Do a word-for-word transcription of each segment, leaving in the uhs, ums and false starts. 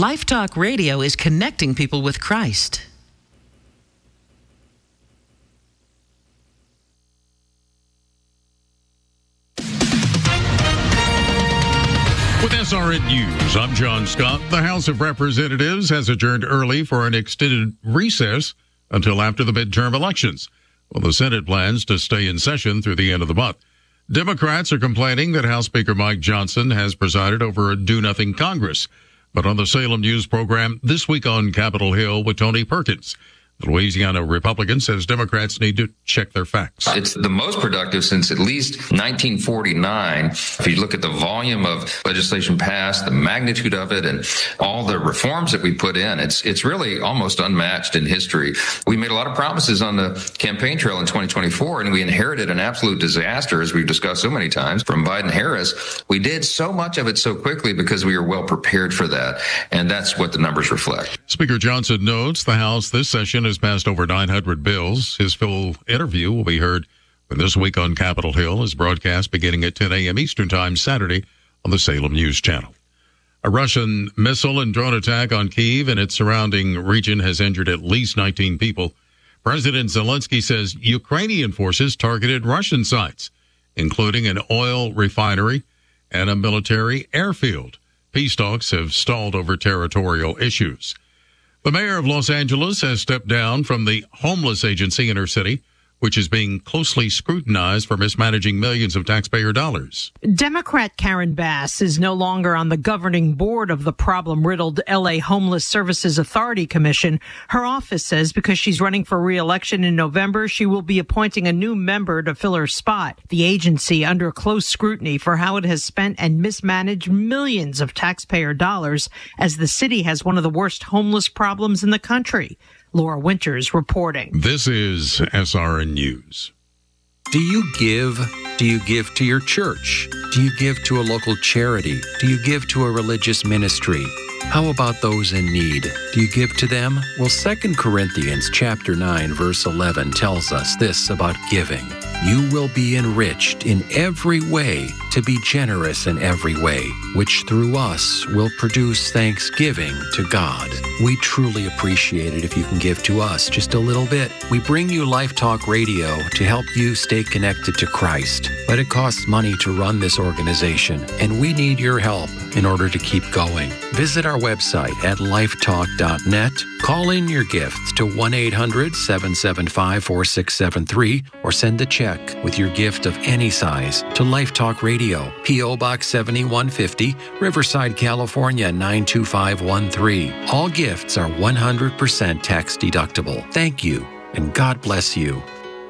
Life Talk Radio is connecting people with Christ. With S R N News, I'm John Scott. The House of Representatives has adjourned early for an extended recess until after the midterm elections. Well, the Senate plans to stay in session through the end of the month. Democrats are complaining that House Speaker Mike Johnson has presided over a do-nothing Congress. But on the Salem News program, This Week on Capitol Hill with Tony Perkins, the Louisiana Republican says Democrats need to check their facts. It's the most productive since at least nineteen forty-nine. If you look at the volume of legislation passed, the magnitude of it, and all the reforms that we put in, it's it's really almost unmatched in history. We made a lot of promises on the campaign trail in twenty twenty-four, and we inherited an absolute disaster, as we've discussed so many times, from Biden-Harris. We did so much of it so quickly because we were well prepared for that, and that's what the numbers reflect. Speaker Johnson notes the House this session has passed over nine hundred bills. His full interview will be heard when This Week on Capitol Hill is broadcast beginning at ten a.m. Eastern Time Saturday on the Salem News Channel. A Russian missile and drone attack on Kyiv and its surrounding region has injured at least nineteen people. President Zelensky says Ukrainian forces targeted Russian sites, including an oil refinery and a military airfield. Peace talks have stalled over territorial issues. The mayor of Los Angeles has stepped down from the homeless agency in her city, which is being closely scrutinized for mismanaging millions of taxpayer dollars. Democrat Karen Bass is no longer on the governing board of the problem-riddled L A Homeless Services Authority Commission. Her office says because she's running for re-election in November, she will be appointing a new member to fill her spot. The agency under close scrutiny for how it has spent and mismanaged millions of taxpayer dollars, as the city has one of the worst homeless problems in the country. Laura Winters reporting. This is S R N News. Do you give? Do you give to your church? Do you give to a local charity? Do you give to a religious ministry? How about those in need? Do you give to them? Well, Second Corinthians chapter nine, verse eleven tells us this about giving. You will be enriched in every way to be generous in every way, which through us will produce thanksgiving to God. We truly appreciate it if you can give to us just a little bit. We bring you Life Talk Radio to help you stay connected to Christ, but it costs money to run this organization, and we need your help in order to keep going. Visit our website at lifetalk dot net. Call in your gifts to one eight hundred, seven seven five, four six seven three or send a check with your gift of any size to Life Talk Radio, P O. Box seventy-one fifty, Riverside, California nine two five one three. All gifts are one hundred percent tax deductible. Thank you, and God bless you.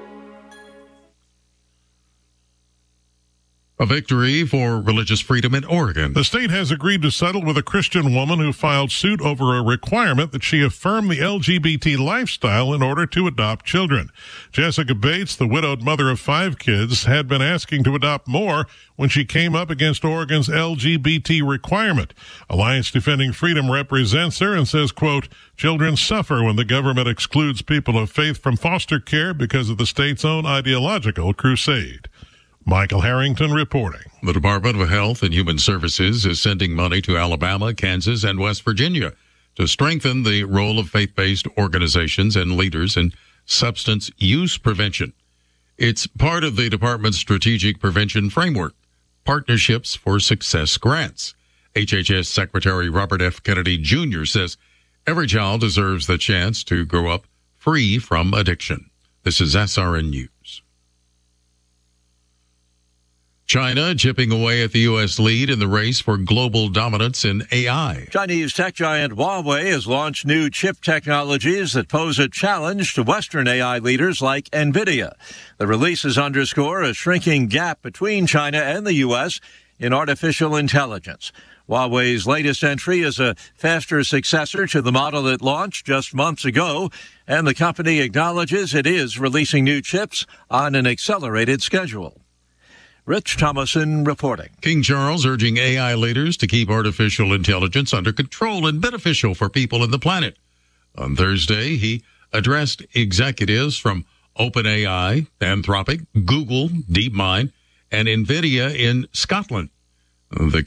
A victory for religious freedom in Oregon. The state has agreed to settle with a Christian woman who filed suit over a requirement that she affirm the L G B T lifestyle in order to adopt children. Jessica Bates, the widowed mother of five kids, had been asking to adopt more when she came up against Oregon's L G B T requirement. Alliance Defending Freedom represents her and says, quote, children suffer when the government excludes people of faith from foster care because of the state's own ideological crusade. Michael Harrington reporting. The Department of Health and Human Services is sending money to Alabama, Kansas, and West Virginia to strengthen the role of faith-based organizations and leaders in substance use prevention. It's part of the department's strategic prevention framework, Partnerships for Success grants. H H S Secretary Robert F. Kennedy Junior says every child deserves the chance to grow up free from addiction. This is S R N News. China chipping away at the U S lead in the race for global dominance in A I. Chinese tech giant Huawei has launched new chip technologies that pose a challenge to Western A I leaders like NVIDIA. The releases underscore a shrinking gap between China and the U S in artificial intelligence. Huawei's latest entry is a faster successor to the model it launched just months ago, and the company acknowledges it is releasing new chips on an accelerated schedule. Rich Thomason reporting. King Charles urging A I leaders to keep artificial intelligence under control and beneficial for people and the planet. On Thursday, he addressed executives from OpenAI, Anthropic, Google, DeepMind, and NVIDIA in Scotland. The